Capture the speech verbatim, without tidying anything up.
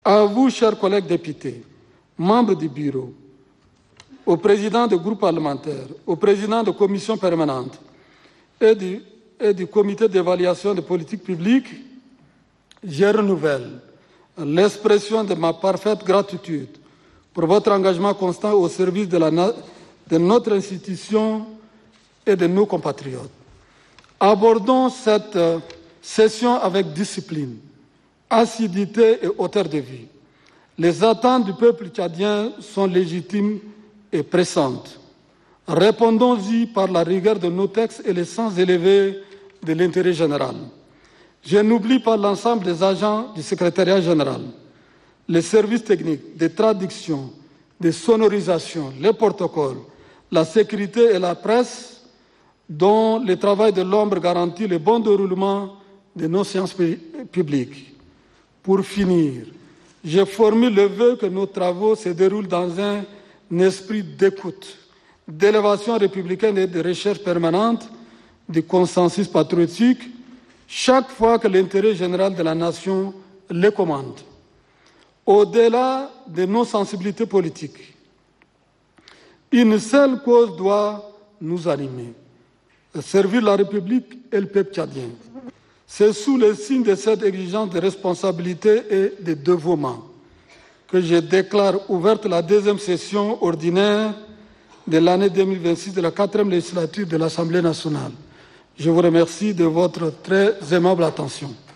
À vous, chers collègues députés, membres du bureau, au président du groupe parlementaire, au président de commission permanente et du, et du comité d'évaluation des politiques publiques, je renouvelle l'expression de ma parfaite gratitude pour votre engagement constant au service de, la, de notre institution et de nos compatriotes. Abordons cette session avec discipline, assiduité et hauteur de vue. Les attentes du peuple tchadien sont légitimes et pressantes. Répondons-y par la rigueur de nos textes et le sens élevé de l'intérêt général. Je n'oublie pas l'ensemble des agents du secrétariat général, les services techniques, des traductions, des sonorisations, les protocoles, la sécurité et la presse, dont le travail de l'ombre garantit le bon déroulement de nos séances publiques. Pour finir, je formule le vœu que nos travaux se déroulent dans un esprit d'écoute, d'élévation républicaine et de recherche permanente du consensus patriotique, chaque fois que l'intérêt général de la nation le commande. Au-delà de nos sensibilités politiques, une seule cause doit nous animer: servir la République et le peuple tchadien. C'est sous le signe de cette exigence de responsabilité et de dévouement que je déclare ouverte la deuxième session ordinaire de l'année deux mille vingt-six de la quatrième législature de l'Assemblée nationale. Je vous remercie de votre très aimable attention.